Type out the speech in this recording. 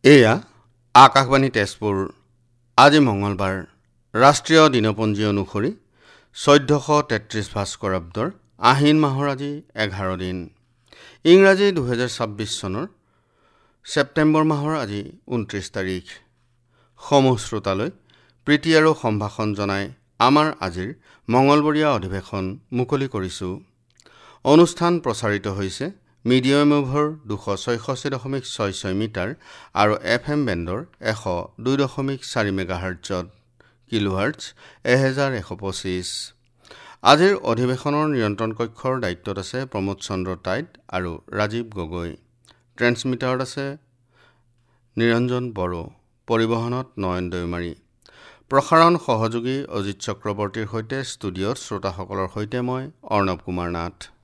এয়া আকাশবাণী তেজপুৰ। আজি মঙলবাৰ। ৰাষ্ট্ৰীয় দিনপঞ্জী অনুসৰি 1433 ভাস্কৰাব্দৰ আহিন মাহৰ আজি 11 দিন। ইংৰাজী 2026 চনৰ ছেপ্টেম্বৰ মাহৰ আজি 29 তাৰিখ। সমূহ শ্ৰোতালৈ প্ৰীতি আৰু সম্ভাষণ জনাই আমাৰ আজিৰ মঙলবৰীয়া অধিৱেশন মুকলি কৰিছোঁ। অনুষ্ঠান প্ৰচাৰিত হৈছে মিডিয়াম ৱেভৰ 266.66 মিটাৰ আৰু FM বেণ্ডৰ 102.4 মেগাহাৰ্টজত, কিলোহাৰ্টজ 1125। আজিৰ অধিৱেশনৰ নিয়ন্ত্ৰণ কক্ষৰ দায়িত্বত আছে প্ৰমোদ চন্দ্ৰ টাইট আৰু ৰাজীৱ গগৈ। ট্ৰেন্সমিটাৰত আছে নিৰঞ্জন বড়ো, পৰিবহণত নয়ন দৈমাৰী। প্ৰসাৰণ সহযোগী অজিত চক্ৰৱৰ্তীৰ সৈতে ষ্টুডিঅ'ত শ্ৰোতাসকলৰ সৈতে মই অৰ্ণৱ কুমাৰ নাথ।